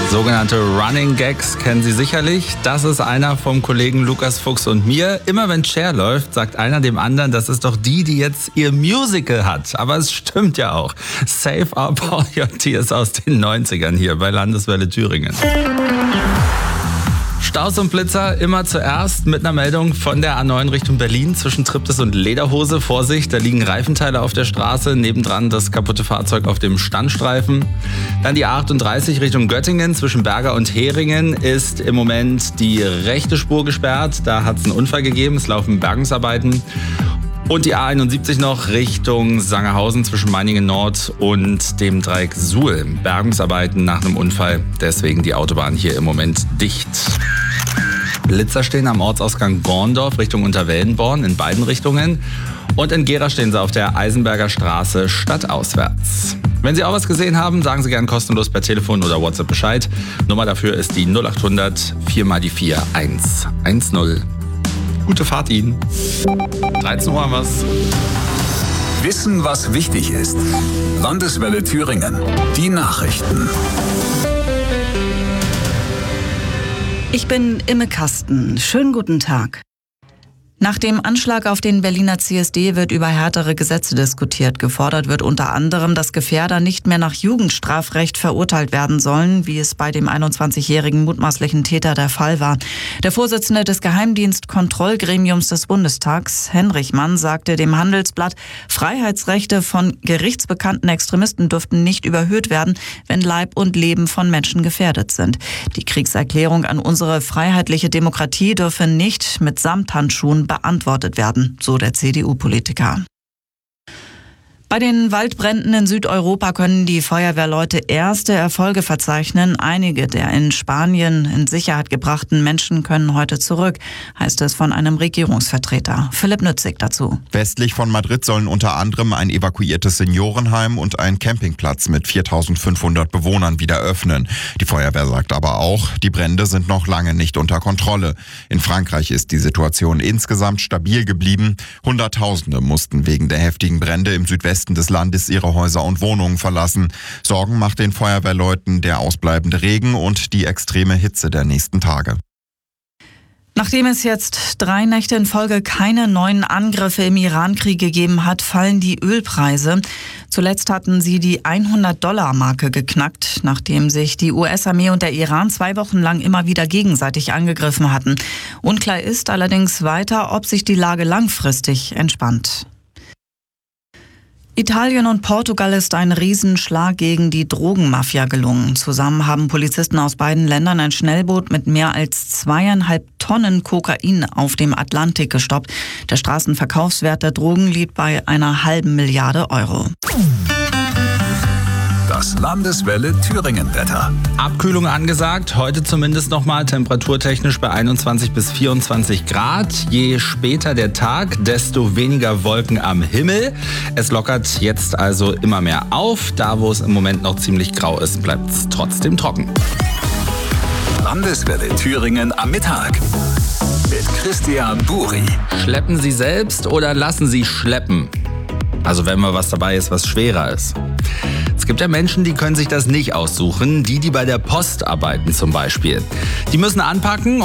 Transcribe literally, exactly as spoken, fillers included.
Sogenannte Running Gags kennen Sie sicherlich. Das ist einer vom Kollegen Lukas Fuchs und mir. Immer wenn Cher läuft, sagt einer dem anderen, das ist doch die, die jetzt ihr Musical hat. Aber es stimmt ja auch. Save Up All Your Tears aus den neunzigern hier bei Landeswelle Thüringen. Staus und Blitzer immer zuerst mit einer Meldung von der A neun Richtung Berlin zwischen Triptis und Lederhose. Vorsicht, da liegen Reifenteile auf der Straße, nebendran das kaputte Fahrzeug auf dem Standstreifen. Dann die A achtunddreißig Richtung Göttingen zwischen Berger und Heringen ist im Moment die rechte Spur gesperrt. Da hat es einen Unfall gegeben, es laufen Bergungsarbeiten. Und die A einundsiebzig noch Richtung Sangerhausen zwischen Meiningen Nord und dem Dreieck Suhl. Bergungsarbeiten nach einem Unfall, deswegen die Autobahn hier im Moment dicht. Blitzer stehen am Ortsausgang Gorndorf Richtung Unterwellenborn in beiden Richtungen. Und in Gera stehen sie auf der Eisenberger Straße stadtauswärts. Wenn Sie auch was gesehen haben, sagen Sie gern kostenlos per Telefon oder WhatsApp Bescheid. Nummer dafür ist die null achthundert vier mal die vier eins eins null. Gute Fahrt Ihnen. dreizehn Uhr haben wir's. Wissen, was wichtig ist. Landeswelle Thüringen. Die Nachrichten. Ich bin Imme Kasten. Schönen guten Tag. Nach dem Anschlag auf den Berliner C S D wird über härtere Gesetze diskutiert. Gefordert wird unter anderem, dass Gefährder nicht mehr nach Jugendstrafrecht verurteilt werden sollen, wie es bei dem einundzwanzigjährigen mutmaßlichen Täter der Fall war. Der Vorsitzende des Geheimdienstkontrollgremiums des Bundestags, Henrich Mann, sagte dem Handelsblatt, Freiheitsrechte von gerichtsbekannten Extremisten dürften nicht überhöht werden, wenn Leib und Leben von Menschen gefährdet sind. Die Kriegserklärung an unsere freiheitliche Demokratie dürfe nicht mit Samthandschuhen beantwortet werden, so der C D U-Politiker. Bei den Waldbränden in Südeuropa können die Feuerwehrleute erste Erfolge verzeichnen. Einige der in Spanien in Sicherheit gebrachten Menschen können heute zurück, heißt es von einem Regierungsvertreter. Philipp Nützig dazu. Westlich von Madrid sollen unter anderem ein evakuiertes Seniorenheim und ein Campingplatz mit viertausendfünfhundert Bewohnern wieder öffnen. Die Feuerwehr sagt aber auch, die Brände sind noch lange nicht unter Kontrolle. In Frankreich ist die Situation insgesamt stabil geblieben. Hunderttausende mussten wegen der heftigen Brände im Südwesten des Landes ihre Häuser und Wohnungen verlassen. Sorgen macht den Feuerwehrleuten der ausbleibende Regen und die extreme Hitze der nächsten Tage. Nachdem es jetzt drei Nächte in Folge keine neuen Angriffe im Iran-Krieg gegeben hat, fallen die Ölpreise. Zuletzt hatten sie die hundert-Dollar-Marke geknackt, nachdem sich die U S-Armee und der Iran zwei Wochen lang immer wieder gegenseitig angegriffen hatten. Unklar ist allerdings weiter, ob sich die Lage langfristig entspannt. Italien und Portugal ist ein Riesenschlag gegen die Drogenmafia gelungen. Zusammen haben Polizisten aus beiden Ländern ein Schnellboot mit mehr als zweieinhalb Tonnen Kokain auf dem Atlantik gestoppt. Der Straßenverkaufswert der Drogen liegt bei einer halben Milliarde Euro. Das Landeswelle Thüringen-Wetter. Abkühlung angesagt, heute zumindest nochmal temperaturtechnisch bei einundzwanzig bis vierundzwanzig Grad. Je später der Tag, desto weniger Wolken am Himmel. Es lockert jetzt also immer mehr auf. Da, wo es im Moment noch ziemlich grau ist, bleibt es trotzdem trocken. Landeswelle Thüringen am Mittag. Mit Christian Buri. Schleppen Sie selbst oder lassen Sie schleppen? Also wenn mal was dabei ist, was schwerer ist. Es gibt ja Menschen, die können sich das nicht aussuchen. Die, die bei der Post arbeiten zum Beispiel. Die müssen anpacken